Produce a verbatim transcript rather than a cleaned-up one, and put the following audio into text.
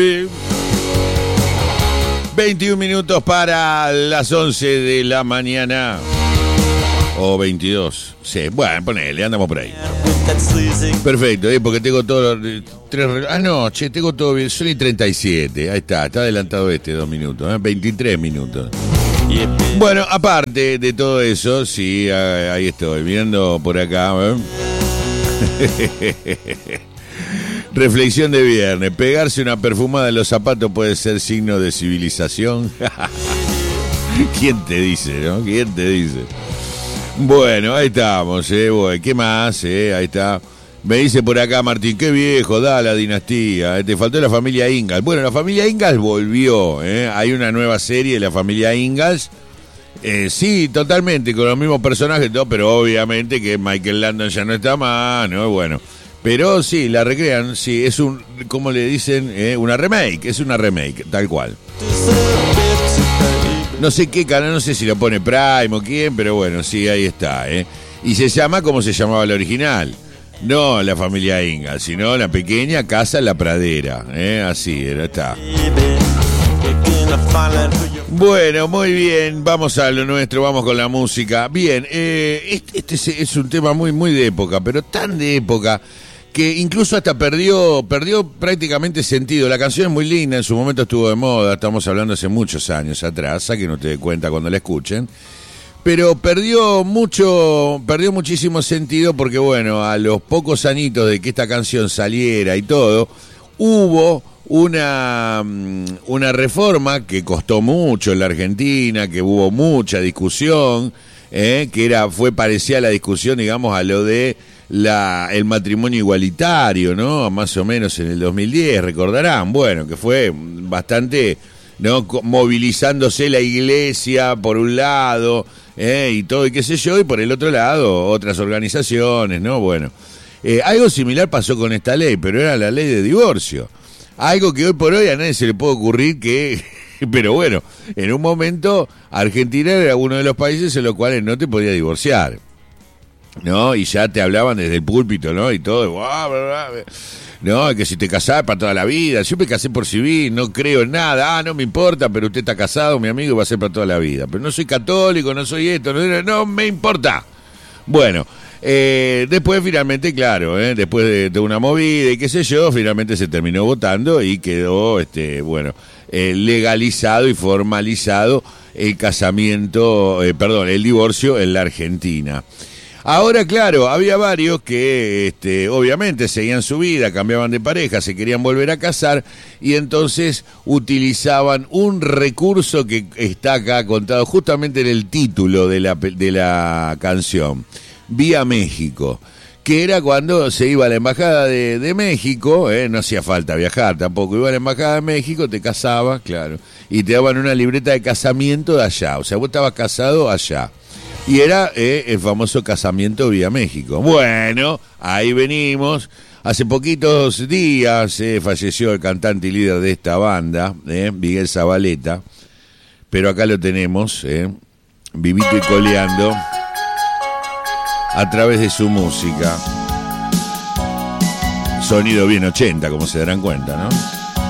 veintiún minutos para las once de la mañana. O veintidós. Sí, bueno, ponele, andamos por ahí. Perfecto, ¿eh? Porque tengo todo. Tres, ah, no, che, tengo todo bien. Son y treinta y siete. Ahí está, está adelantado este dos minutos, ¿eh? veintitrés minutos. Bueno, aparte de todo eso, sí, ahí estoy, viendo por acá. ¿eh? Reflexión de viernes. Pegarse una perfumada en los zapatos puede ser signo de civilización. ¿Quién te dice, no? ¿Quién te dice? Bueno, ahí estamos, ¿eh? Bueno, ¿qué más? Eh? Ahí está. Me dice por acá Martín, qué viejo, da la dinastía. Eh, te faltó la familia Ingalls. Bueno, la familia Ingalls volvió. ¿eh? Hay una nueva serie de la familia Ingalls. Eh, sí, totalmente, con los mismos personajes, ¿no? Pero obviamente que Michael Landon ya no está más, ¿no? Bueno. Pero sí, la recrean, sí, es un, ¿cómo le dicen? Eh, una remake, es una remake, tal cual. No sé qué canal, no sé si lo pone Prime o quién, pero bueno, sí, ahí está, ¿eh? Y se llama como se llamaba la original. No la familia Ingalls, sino la pequeña casa en la pradera, ¿eh? Así era, está. Bueno, muy bien, vamos a lo nuestro, vamos con la música. Bien, eh, este, este es un tema muy, muy de época, pero tan de época que incluso hasta perdió, perdió prácticamente sentido. La canción es muy linda, en su momento estuvo de moda, estamos hablando hace muchos años atrás, saquen ustedes cuenta cuando la escuchen. Pero perdió mucho, perdió muchísimo sentido porque, bueno, a los pocos añitos de que esta canción saliera y todo, hubo una, una reforma que costó mucho en la Argentina, que hubo mucha discusión, eh, que era, fue parecida a la discusión, digamos, a lo de la, el matrimonio igualitario, ¿no? Más o menos en el dos mil diez, recordarán, bueno, que fue bastante, ¿no? Movilizándose la iglesia por un lado, eh, y todo, y qué sé yo, y por el otro lado, otras organizaciones, ¿no? Bueno, eh, algo similar pasó con esta ley, pero era la ley de divorcio. Algo que hoy por hoy a nadie se le puede ocurrir que... Pero bueno, en un momento Argentina era uno de los países en los cuales no te podías divorciar, ¿no? Y ya te hablaban desde el púlpito, ¿no? Y todo, bla, bla, bla. No, que si te casás para toda la vida. Yo me casé por civil, no creo en nada. Ah, no me importa, pero usted está casado, mi amigo, va a ser para toda la vida. Pero no soy católico, no soy esto, no, no me importa. Bueno... Eh, después finalmente, claro, eh, después de, de una movida y qué sé yo, finalmente se terminó votando y quedó, este, bueno, eh, legalizado y formalizado el casamiento, eh, perdón, el divorcio en la Argentina. Ahora, claro, había varios que, este, obviamente seguían su vida, cambiaban de pareja, se querían volver a casar y entonces utilizaban un recurso que está acá contado justamente en el título de la, de la canción. Vía México, que era cuando se iba a la Embajada de, de México, eh, no hacía falta viajar tampoco, iba a la Embajada de México, te casabas, claro, y te daban una libreta de casamiento de allá, o sea, vos estabas casado allá, y era eh, el famoso casamiento vía México. Bueno, ahí venimos, hace poquitos días eh, falleció el cantante y líder de esta banda, eh, Miguel Zabaleta, pero acá lo tenemos, eh, vivito y coleando, a través de su música. Sonido bien ochenta, como se darán cuenta, ¿no?